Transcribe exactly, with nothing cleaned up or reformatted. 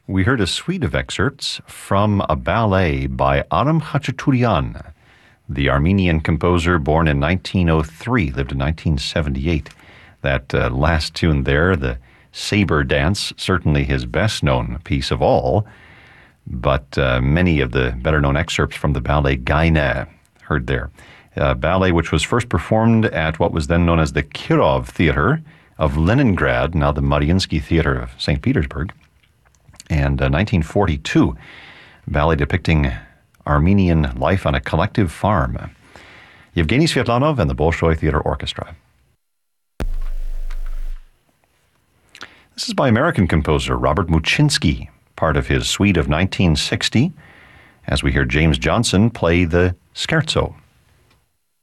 We heard a suite of excerpts from a ballet by Aram Khachaturian, the Armenian composer born in nineteen oh three, lived in nineteen seventy-eight. That uh, last tune there, the Saber Dance, certainly his best-known piece of all, but uh, many of the better-known excerpts from the ballet Gaina heard there. A ballet which was first performed at what was then known as the Kirov Theater of Leningrad, now the Mariinsky Theater of Saint Petersburg. And uh, nineteen forty-two, ballet depicting Armenian life on a collective farm. Yevgeny Svetlanov and the Bolshoi Theater Orchestra. This is by American composer Robert Muchinsky, part of his suite of nineteen sixty, as we hear James Johnson play the Scherzo.